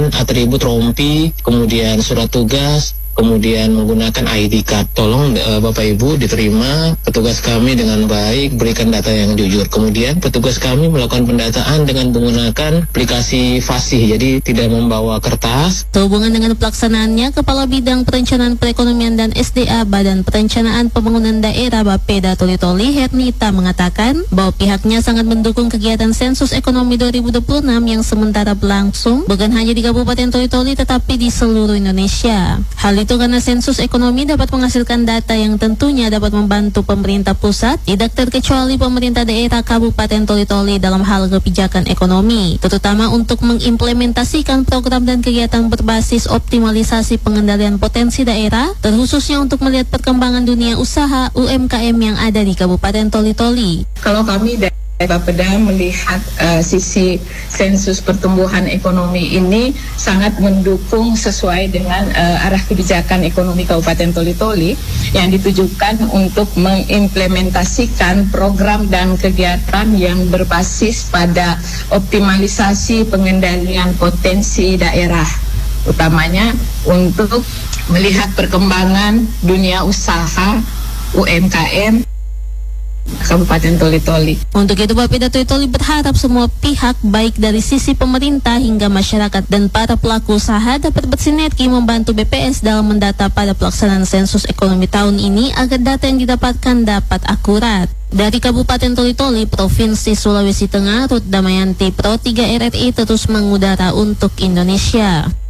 atribut rompi, kemudian surat tugas, kemudian menggunakan ID card. Tolong Bapak Ibu diterima petugas kami dengan baik, berikan data yang jujur. Kemudian petugas kami melakukan pendataan dengan menggunakan aplikasi Fasih, jadi tidak membawa kertas. Sehubungan dengan pelaksanaannya, Kepala Bidang Perencanaan Perekonomian dan SDA Badan Perencanaan Pembangunan Daerah Bapeda Toli-Toli Hernita mengatakan bahwa pihaknya sangat mendukung kegiatan sensus ekonomi 2026 yang sementara berlangsung bukan hanya di Kabupaten Toli-Toli tetapi di seluruh Indonesia. Hal itu karena sensus ekonomi dapat menghasilkan data yang tentunya dapat membantu pemerintah pusat, tidak terkecuali pemerintah daerah Kabupaten Toli-Toli dalam hal kebijakan ekonomi, terutama untuk mengimplementasikan program dan kegiatan berbasis optimalisasi pengendalian potensi daerah, terkhususnya untuk melihat perkembangan dunia usaha UMKM yang ada di Kabupaten Toli-Toli. Kalau kami dari Bapeda melihat sisi sensus pertumbuhan ekonomi ini sangat mendukung sesuai dengan arah kebijakan ekonomi Kabupaten Toli-Toli yang ditujukan untuk mengimplementasikan program dan kegiatan yang berbasis pada optimalisasi pengendalian potensi daerah, utamanya untuk melihat perkembangan dunia usaha UMKM Kabupaten Toli-Toli. Untuk itu Bapeda Toli-Toli berharap semua pihak baik dari sisi pemerintah hingga masyarakat dan para pelaku usaha dapat bersinergi membantu BPS dalam mendata pada pelaksanaan sensus ekonomi tahun ini agar data yang didapatkan dapat akurat. Dari Kabupaten Toli-Toli, Provinsi Sulawesi Tengah, Ruth Damayanti, Pro 3 RRI terus mengudara untuk Indonesia.